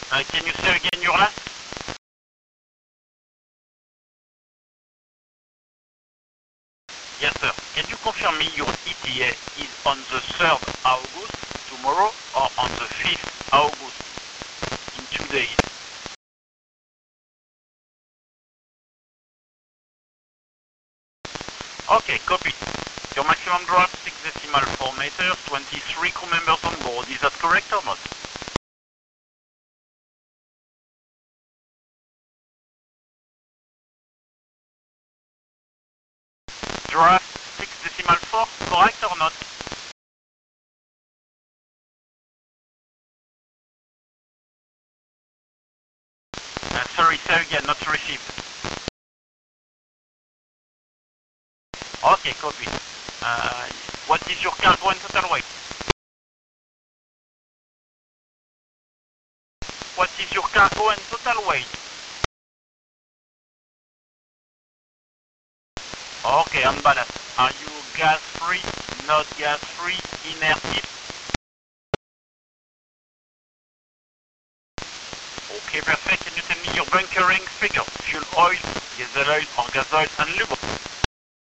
Can you say again your last? Yes, sir. Can you confirm me your ETA is on the 3rd August, tomorrow, or on the 5th August, in 2 days? Okay, copy. Your maximum draft 6.4 meters, 23 crew members on board. Is that correct or not? Draft 6.4, correct or not? Sorry, say again, not received. Okay, copy. What is your cargo and total weight? What is your cargo and total weight? Okay, on balance. Are you gas-free, not gas-free, inerted? Okay, perfect. Can you tell me your bunkering figures? Fuel oil, diesel oil, or gas oil and lube?